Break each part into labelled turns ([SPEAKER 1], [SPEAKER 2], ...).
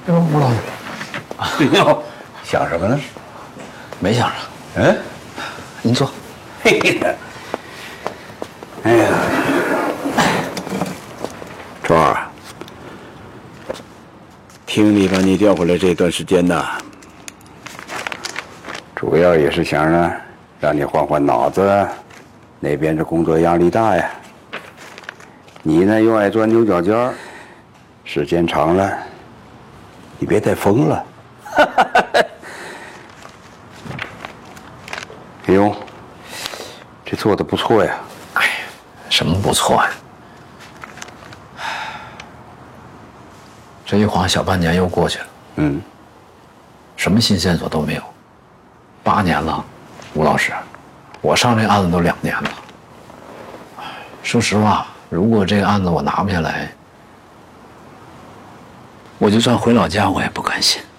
[SPEAKER 1] 吴老师，
[SPEAKER 2] 哎呦，想什么呢？
[SPEAKER 1] 没想着。
[SPEAKER 2] 嗯，
[SPEAKER 1] 您坐。
[SPEAKER 2] 嘿嘿，哎呀，川儿，听你把你调回来这段时间呢，主要也是想呢，让你换换脑子。那边这工作压力大呀，你呢又爱钻牛角尖儿，时间长了，你别再疯了。哎呦，这做的不错呀！
[SPEAKER 1] 哎呀，什么不错呀？这一晃小半年又过去了，什么新线索都没有。8年了，吴老师，我上这案子都2年了。说实话，如果这个案子我拿不下来，我就算回老家，我也不甘心。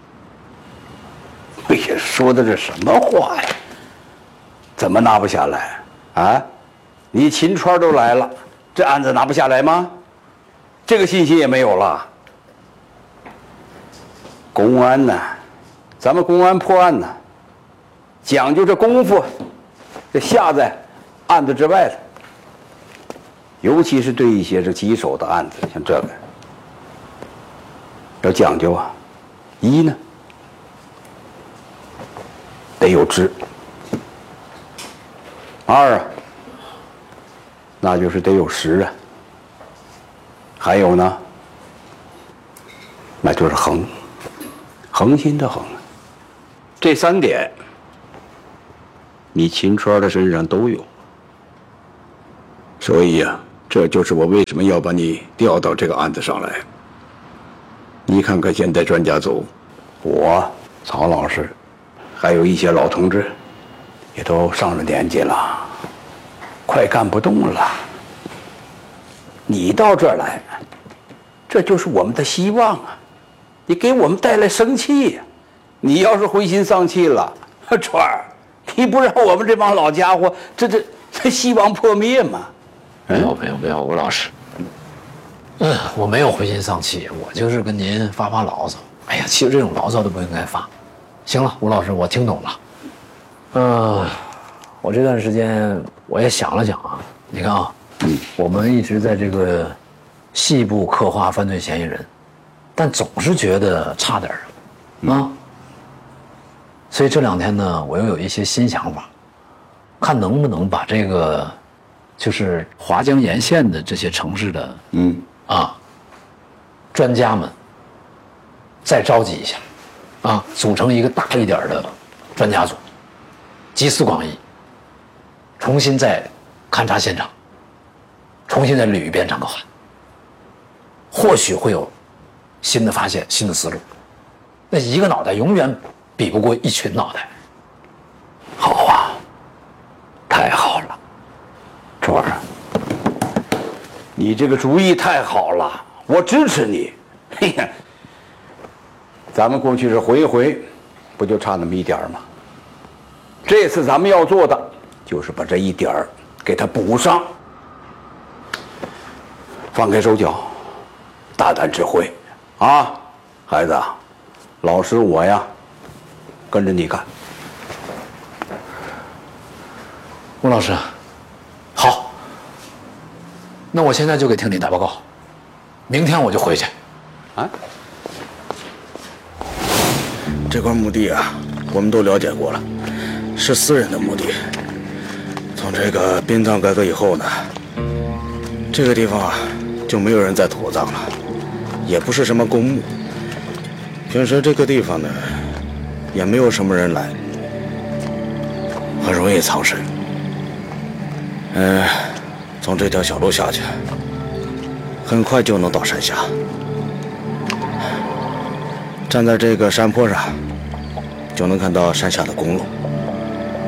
[SPEAKER 2] 哎呀，说的这什么话呀？怎么拿不下来啊？你秦川都来了，这案子拿不下来吗？这个信心也没有了。公安呢，咱们公安破案呢，讲究这功夫，这下在案子之外的，尤其是对一些这棘手的案子，像这个，要讲究啊。一呢，得有知。2啊，那就是得有实啊。还有呢，那就是恒，恒心的恒。这3点，你秦川的身上都有。所以呀，这就是我为什么要把你调到这个案子上来。你看看现在专家组，我曹老师，还有一些老同志，也都上了年纪了，快干不动了。你到这儿来，这就是我们的希望啊！你给我们带来生气呀！你要是灰心丧气了，川儿，你不让我们这帮老家伙这希望破灭吗？
[SPEAKER 1] 没有，吴老师。我没有灰心丧气，我就是跟您发发牢骚。哎呀，其实这种牢骚都不应该发。行了，吴老师，我听懂了。我这段时间我也想了想啊，你看啊，我们一直在这个细部刻画犯罪嫌疑人，但总是觉得差点啊。所以这2天呢，我又有一些新想法，看能不能把这个就是华江沿线的这些城市的专家们再召集一下，组成一个大一点的专家组，集思广益，重新再勘察现场，重新再捋一遍这个案，或许会有新的发现、新的思路。那一个脑袋永远比不过一群脑袋。
[SPEAKER 2] 好啊，太好了，川儿，你这个主意太好了，我支持你。嘿呀，咱们过去是回一回，不就差那么一点吗？这次咱们要做的就是把这一点儿给它补上。放开手脚，大胆指挥啊，孩子，老师我呀，跟着你干。
[SPEAKER 1] 吴老师，好，那我现在就给厅里打报告，明天我就回去。
[SPEAKER 3] 这块墓地啊，我们都了解过了，是私人的墓地。从这个殡葬改革以后呢，这个地方啊就没有人再土葬了，也不是什么公墓。平时这个地方呢，也没有什么人来，很容易藏身。从这条小路下去，很快就能到山下。站在这个山坡上，就能看到山下的公路。